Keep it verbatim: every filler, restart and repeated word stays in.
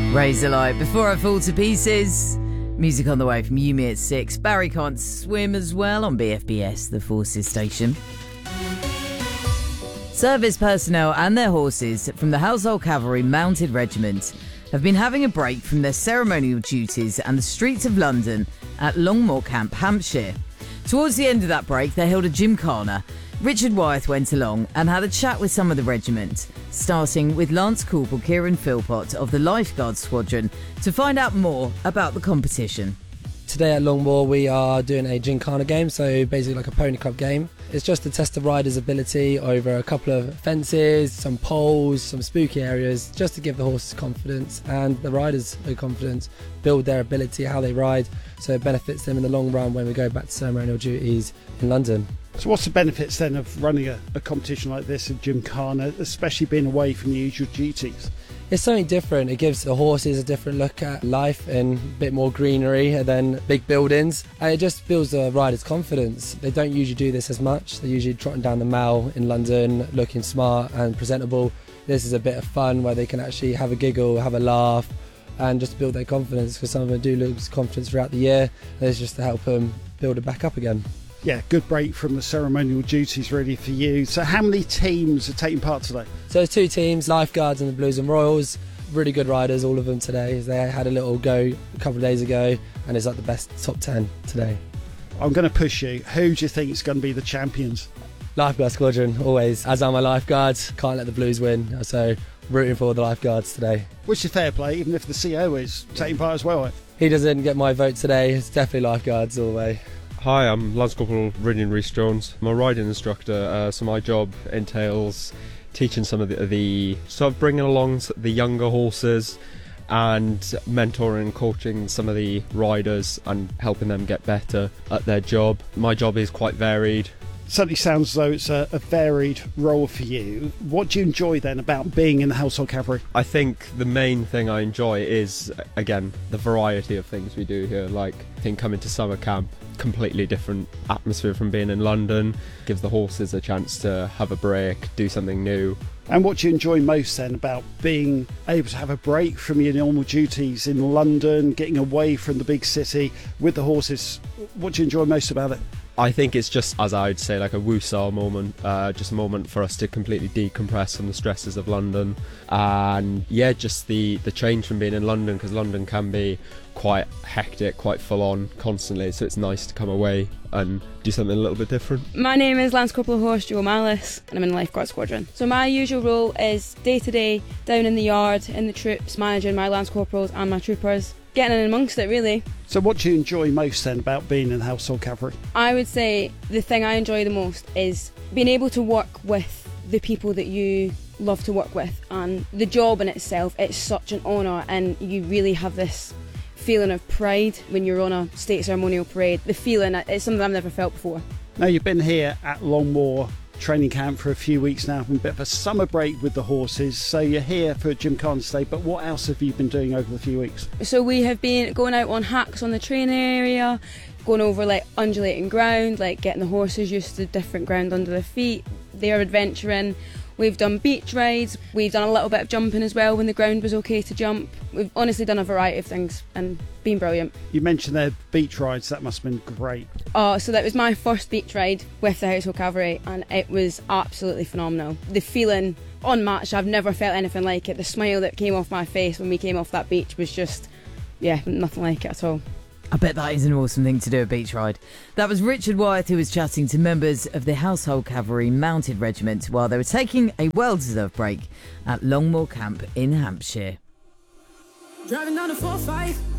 Razorlight, Before I Fall to Pieces. Music on the way from Yumi at six. Barry Can't Swim as well on B F B S, the Forces station. Service personnel and their horses from the Household Cavalry Mounted Regiment have been having a break from their ceremonial duties and the streets of London at Longmoor Camp, Hampshire. Towards the end of that break, they held a gymkhana. Richard Wyeth went along and had a chat with some of the regiment, starting with Lance Corporal Kieran Philpott of the Lifeguard Squadron to find out more about the competition. Today at Longmoor we are doing a gymkhana game, so basically like a pony club game. It's just to test the rider's ability over a couple of fences, some poles, some spooky areas, just to give the horses confidence and the riders the confidence, build their ability, how they ride, so it benefits them in the long run when we go back to ceremonial duties in London. So what's the benefits then of running a, a competition like this, a gymkhana, especially being away from the usual duties? It's something different. It gives the horses a different look at life and a bit more greenery than big buildings. And it just builds the riders' confidence. They don't usually do this as much. They're usually trotting down the Mall in London, looking smart and presentable. This is a bit of fun where they can actually have a giggle, have a laugh, and just build their confidence, because some of them do lose confidence throughout the year. And it's just to help them build it back up again. Yeah, good break from the ceremonial duties really for you. So how many teams are taking part today? So there's two teams, Lifeguards and the Blues and Royals. Really good riders, all of them today. They had a little go a couple of days ago and it's like the best top ten today. I'm going to push you. Who do you think is going to be the champions? Lifeguard Squadron, always. As are my Lifeguards, can't let the Blues win. So rooting for the Lifeguards today. Which is fair play, even if the C O is taking part as well. He doesn't get my vote today. It's definitely Lifeguards all the way. Hi, I'm Lance Corporal Riding Rhys Jones. I'm a riding instructor, uh, so my job entails teaching some of the, the sort of bringing along the younger horses and mentoring and coaching some of the riders and helping them get better at their job. My job is quite varied. Certainly sounds as though it's a, a varied role for you. What do you enjoy then about being in the Household Cavalry? I think the main thing I enjoy is, again, the variety of things we do here. Like, I think coming to summer camp, completely different atmosphere from being in London, gives the horses a chance to have a break, do something new. And what do you enjoy most then about being able to have a break from your normal duties in London, getting away from the big city with the horses? What do you enjoy most about it? I think it's just, as I'd say, like a woosah moment, uh, just a moment for us to completely decompress from the stresses of London. And yeah, just the, the change from being in London, because London can be quite hectic, quite full on constantly, so it's nice to come away and do something a little bit different. My name is Lance Corporal Horse Jo Malice and I'm in the Lifeguard Squadron. So my usual role is day to day, down in the yard, in the troops, managing my Lance Corporals and my troopers, getting in amongst it really. So what do you enjoy most then about being in the Household Cavalry? I would say the thing I enjoy the most is being able to work with the people that you love to work with, and the job in itself, it's such an honour and you really have this feeling of pride when you're on a state ceremonial parade. The feeling, it's something I've never felt before. Now you've been here at Longmoor training camp for a few weeks now, a bit of a summer break with the horses, so you're here for gymkhana today, but what else have you been doing over the few weeks? So we have been going out on hacks on the training area, going over like undulating ground, like getting the horses used to different ground under their feet. They're adventuring. We've done beach rides, we've done a little bit of jumping as well when the ground was okay to jump. We've honestly done a variety of things and been brilliant. You mentioned their beach rides, that must have been great. Oh, so that was my first beach ride with the Household Cavalry and it was absolutely phenomenal. The feeling unmatched, I've never felt anything like it. The smile that came off my face when we came off that beach was just, yeah, nothing like it at all. I bet that is an awesome thing to do, a beach ride. That was Richard Wyeth, who was chatting to members of the Household Cavalry Mounted Regiment while they were taking a well-deserved break at Longmoor Camp in Hampshire. Driving down the four five